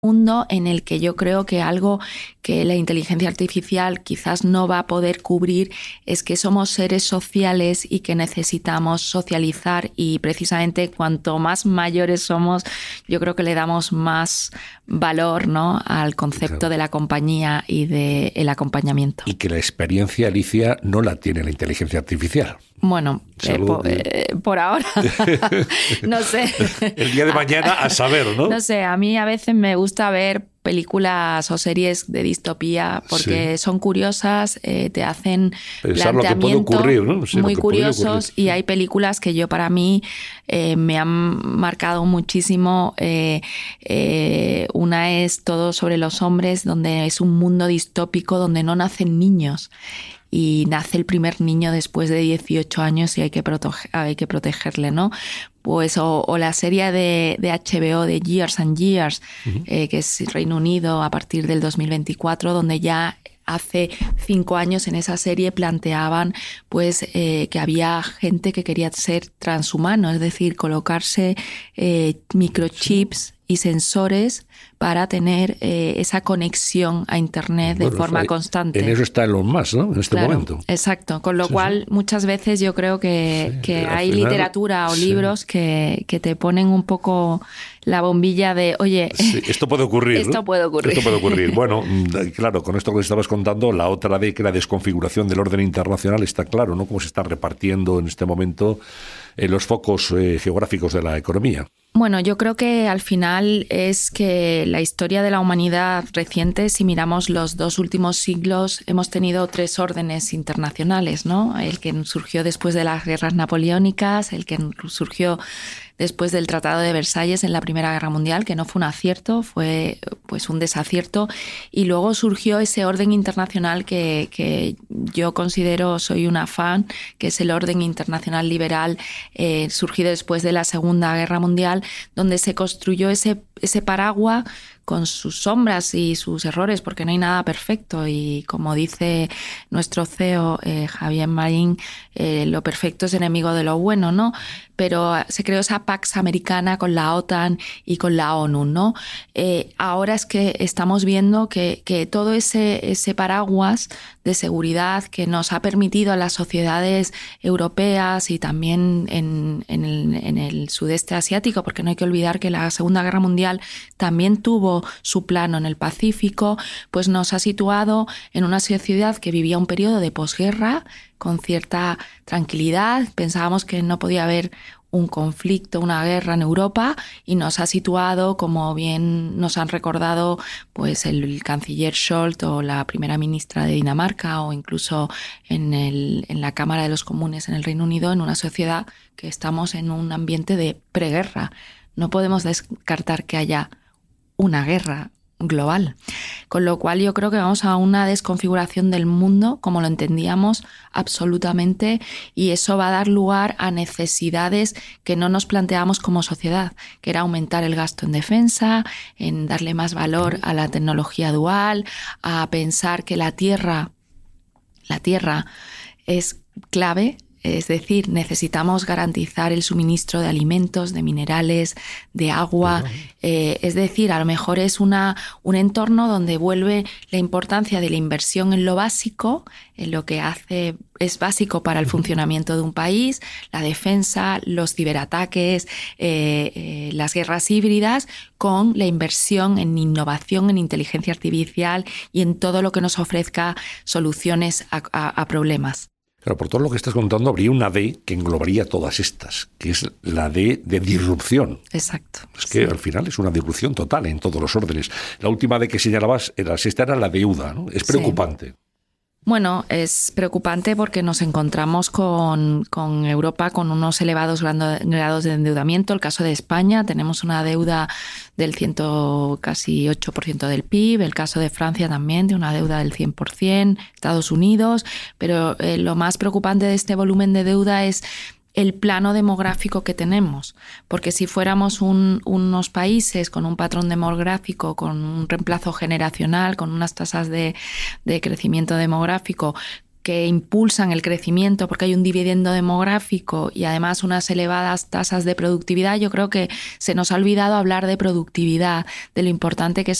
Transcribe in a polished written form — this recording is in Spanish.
mundo en el que yo creo que algo que la inteligencia artificial quizás no va a poder cubrir es que somos seres sociales y que necesitamos socializar, y precisamente cuanto más mayores somos, yo creo que le damos más valor, ¿no?, al concepto de la compañía y del acompañamiento. Y que la experiencia, Alicia, no la tiene la inteligencia artificial. Bueno, por ahora, no sé. El día de mañana a saber, ¿no? No sé, a mí a veces me gusta ver películas o series de distopía porque son curiosas, te hacen pensar lo que puede ocurrir, ¿no? Sí, muy curiosos, y hay películas que para mí me han marcado muchísimo. Una es Todo sobre los hombres, donde es un mundo distópico donde no nacen niños. Y nace el primer niño después de 18 años y hay que protegerle, ¿no? Pues o la serie de HBO de Years and Years, que es Reino Unido a partir del 2024, donde ya hace 5 años en esa serie planteaban pues que había gente que quería ser transhumano, es decir, colocarse microchips y sensores para tener esa conexión a Internet de forma constante. En eso está Elon Musk, ¿no? En este momento. Exacto. Con lo cual, muchas veces yo creo que hay literatura o libros que te ponen un poco la bombilla de, oye, esto puede ocurrir. Esto puede ocurrir. Esto puede ocurrir. Bueno, claro, con esto que estabas contando, la otra de que la desconfiguración del orden internacional está claro, ¿no? Cómo se está repartiendo en este momento los focos geográficos de la economía. Bueno, yo creo que al final es que la historia de la humanidad reciente, si miramos los 2 últimos siglos, hemos tenido 3 órdenes internacionales, ¿no? El que surgió después de las guerras napoleónicas, el que surgió después del Tratado de Versalles en la Primera Guerra Mundial, que no fue un acierto, fue pues un desacierto, y luego surgió ese orden internacional que yo considero, soy una fan, que es el orden internacional liberal, surgido después de la Segunda Guerra Mundial, donde se construyó ese paraguas con sus sombras y sus errores, porque no hay nada perfecto, y como dice nuestro CEO Javier Marín, lo perfecto es enemigo de lo bueno, ¿no? Pero se creó esa Pax Americana con la OTAN y con la ONU, ¿no? Ahora es que estamos viendo que todo ese paraguas de seguridad que nos ha permitido a las sociedades europeas y también en el sudeste asiático, porque no hay que olvidar que la Segunda Guerra Mundial también tuvo su plano en el Pacífico, pues nos ha situado en una sociedad que vivía un periodo de posguerra con cierta tranquilidad. Pensábamos que no podía haber un conflicto, una guerra en Europa, y nos ha situado, como bien nos han recordado pues el canciller Scholz o la primera ministra de Dinamarca, o incluso en la Cámara de los Comunes en el Reino Unido, en una sociedad que estamos en un ambiente de preguerra. No podemos descartar que haya una guerra global. Con lo cual yo creo que vamos a una desconfiguración del mundo como lo entendíamos absolutamente, y eso va a dar lugar a necesidades que no nos planteamos como sociedad, que era aumentar el gasto en defensa, en darle más valor a la tecnología dual, a pensar que la tierra es clave. Es decir, necesitamos garantizar el suministro de alimentos, de minerales, de agua. Es decir, a lo mejor es un entorno donde vuelve la importancia de la inversión en lo básico, en lo que es básico para el funcionamiento de un país, la defensa, los ciberataques, las guerras híbridas, con la inversión en innovación, en inteligencia artificial y en todo lo que nos ofrezca soluciones a problemas. Claro, por todo lo que estás contando, habría una D que englobaría todas estas, que es la D de disrupción. Exacto. Es que al final es una disrupción total en todos los órdenes. La última D que señalabas, la sexta, era la deuda, ¿no? Es preocupante. Sí. Bueno, es preocupante porque nos encontramos con Europa con unos elevados grados de endeudamiento. El caso de España, tenemos una deuda del casi 8% del PIB. El caso de Francia también, de una deuda del 100%. Estados Unidos. Pero lo más preocupante de este volumen de deuda es el plano demográfico que tenemos, porque si fuéramos unos países con un patrón demográfico, con un reemplazo generacional, con unas tasas de crecimiento demográfico que impulsan el crecimiento porque hay un dividendo demográfico y además unas elevadas tasas de productividad, yo creo que se nos ha olvidado hablar de productividad, de lo importante que es